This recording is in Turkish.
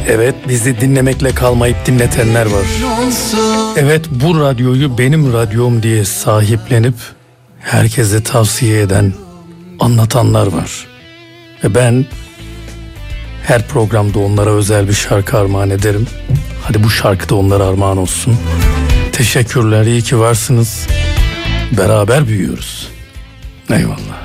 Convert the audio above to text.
Evet, bizi dinlemekle kalmayıp dinletenler var. Evet, bu radyoyu benim radyom diye sahiplenip herkese tavsiye eden, anlatanlar var. Ve ben her programda onlara özel bir şarkı armağan ederim. Hadi bu şarkı da onlara armağan olsun. Teşekkürler, iyi ki varsınız. Beraber büyüyoruz. Eyvallah.